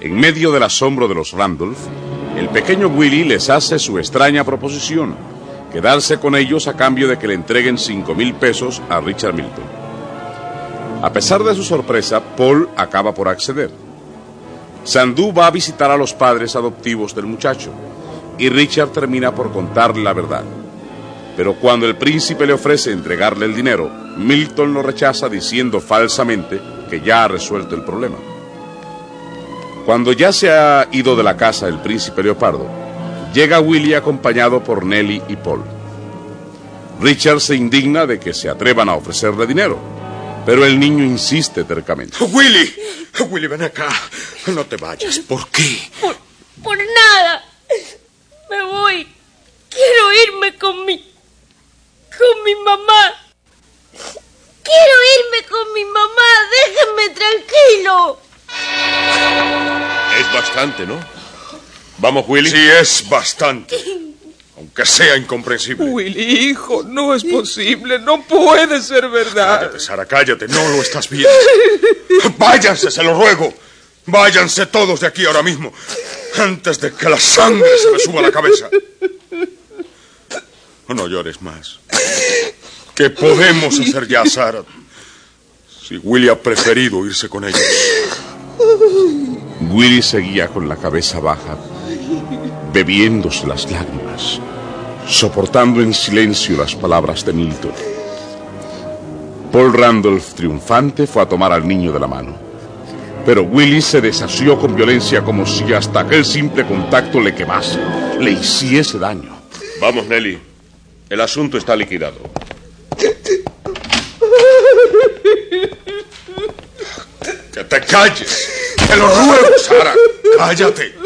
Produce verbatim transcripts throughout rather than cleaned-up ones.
En medio del asombro de los Randolph, el pequeño Willie les hace su extraña proposición: quedarse con ellos a cambio de que le entreguen cinco mil pesos a Richard Milton. A pesar de su sorpresa, Paul acaba por acceder. Sandú va a visitar a los padres adoptivos del muchacho y Richard termina por contarle la verdad. Pero cuando el príncipe le ofrece entregarle el dinero, Milton lo rechaza diciendo falsamente que ya ha resuelto el problema. Cuando ya se ha ido de la casa el príncipe Leopardo, llega Willie acompañado por Nellie y Paul. Richard se indigna de que se atrevan a ofrecerle dinero, pero el niño insiste tercamente. Willie, Willie, ven acá. No te vayas. ¿Por qué? Por, por nada. Me voy. Quiero irme con mi... con mi mamá. Quiero irme con mi mamá. Déjenme tranquilo. Es bastante, ¿no? Vamos, Willie. Sí, es bastante. Aunque sea incomprensible. Willie, hijo, no es posible. No puede ser verdad. Cállate, Sara, cállate. No lo estás viendo. Váyanse, se lo ruego. Váyanse todos de aquí ahora mismo, antes de que la sangre se me suba a la cabeza. No llores más. ¿Qué podemos hacer ya, Sara? Si Willie ha preferido irse con ellos. Willie seguía con la cabeza baja, bebiéndose las lágrimas, soportando en silencio las palabras de Milton. Paul Randolph, triunfante, fue a tomar al niño de la mano. Pero Willie se desasió con violencia, como si hasta aquel simple contacto le quemase, le hiciese daño. Vamos, Nellie. El asunto está liquidado. ¡Que te calles! ¡Te lo ruego, Sara! ¡Cállate!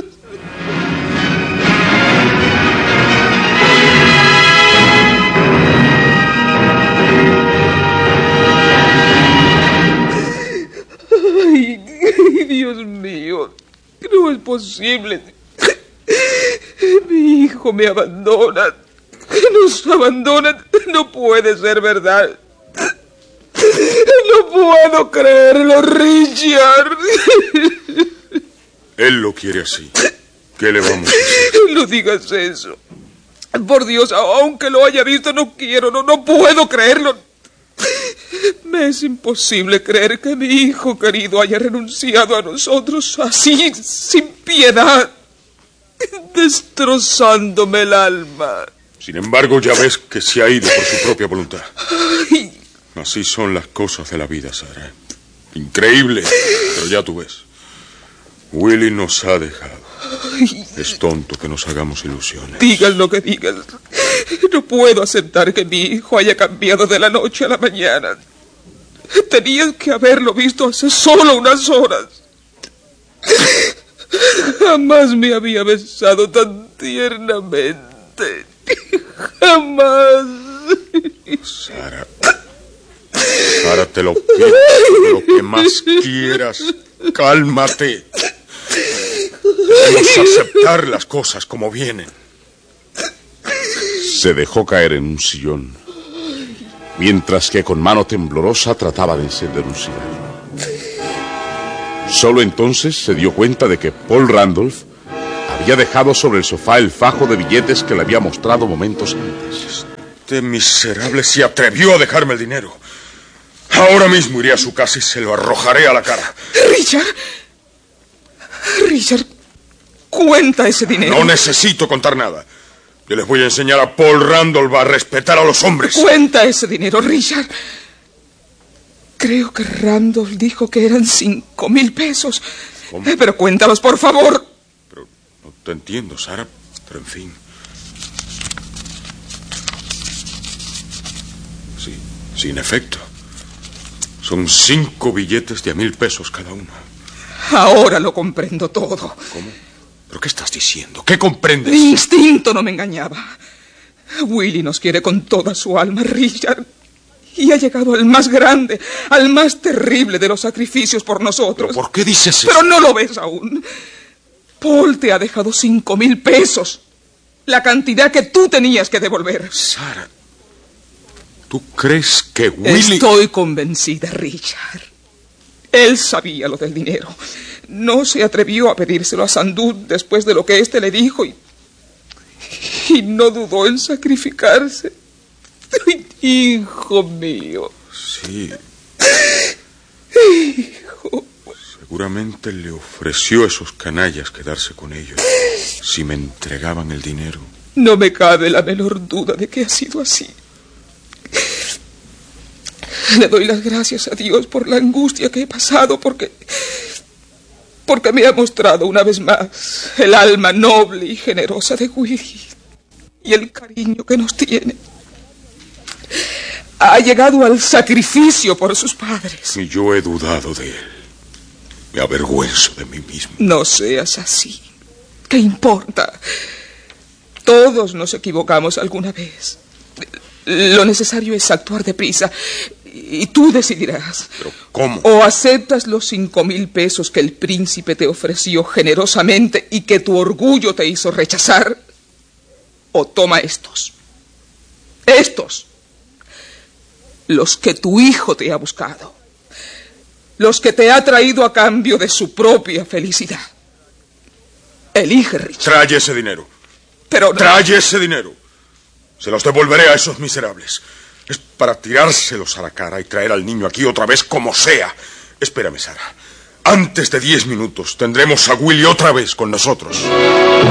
Ay, Dios mío, no es posible. Mi hijo me abandona. Nos abandona. No puede ser verdad. No puedo creerlo, Richard. Él lo quiere así. ¿Qué le vamos a hacer? No digas eso. Por Dios, aunque lo haya visto, no quiero, no, no puedo creerlo. Me es imposible creer que mi hijo querido haya renunciado a nosotros así, sin piedad, destrozándome el alma. Sin embargo, ya ves que se ha ido por su propia voluntad. Ay. Así son las cosas de la vida, Sara. Increíble, pero ya tú ves. Willie nos ha dejado. Ay. Es tonto que nos hagamos ilusiones. Digas lo que digas. No puedo aceptar que mi hijo haya cambiado de la noche a la mañana. Tenías que haberlo visto hace solo unas horas. Jamás me había besado tan tiernamente. Jamás. Sara. Sara, te lo pido. Lo que más quieras. Cálmate. Debemos aceptar las cosas como vienen. Se dejó caer en un sillón, mientras que con mano temblorosa trataba de encender un cigarro. Solo entonces se dio cuenta de que Paul Randolph había dejado sobre el sofá el fajo de billetes que le había mostrado momentos antes. Este miserable se atrevió a dejarme el dinero. Ahora mismo iré a su casa y se lo arrojaré a la cara. Richard. Richard, cuenta ese dinero. No necesito contar nada. Yo les voy a enseñar a Paul Randolph a respetar a los hombres. Cuenta ese dinero, Richard. Creo que Randolph dijo que eran cinco mil pesos. ¿Cómo? Eh, pero cuéntalos, por favor. Pero no te entiendo, Sara. Pero en fin. Sí, sí, en efecto. Son cinco billetes de a mil pesos cada uno. Ahora lo comprendo todo. ¿Cómo? ¿Pero qué estás diciendo? ¿Qué comprendes? Mi instinto no me engañaba. Willie nos quiere con toda su alma, Richard. Y ha llegado al más grande, al más terrible de los sacrificios por nosotros. ¿Pero por qué dices eso? Pero no lo ves aún. Paul te ha dejado cinco mil pesos. La cantidad que tú tenías que devolver. Sara, ¿tú crees que Willie...? Estoy convencida, Richard. Él sabía lo del dinero. No se atrevió a pedírselo a Sandú después de lo que éste le dijo y, y no dudó en sacrificarse. Hijo mío. Sí. Hijo. Seguramente le ofreció a esos canallas quedarse con ellos si me entregaban el dinero. No me cabe la menor duda de que ha sido así. Le doy las gracias a Dios por la angustia que he pasado, porque... porque me ha mostrado una vez más el alma noble y generosa de Willy y el cariño que nos tiene. Ha llegado al sacrificio por sus padres. Y yo he dudado de él. Me avergüenzo de mí mismo. No seas así. ¿Qué importa? Todos nos equivocamos alguna vez. Lo necesario es actuar deprisa. Y tú decidirás. ¿Pero cómo? O aceptas los cinco mil pesos que el príncipe te ofreció generosamente y que tu orgullo te hizo rechazar, o toma estos. Estos. Los que tu hijo te ha buscado. Los que te ha traído a cambio de su propia felicidad. Elige, Richard. Trae ese dinero. Pero no... Trae ese dinero. Se los devolveré a esos miserables. Es para tirárselos a la cara y traer al niño aquí otra vez como sea. Espérame, Sara. Antes de diez minutos tendremos a Willy otra vez con nosotros.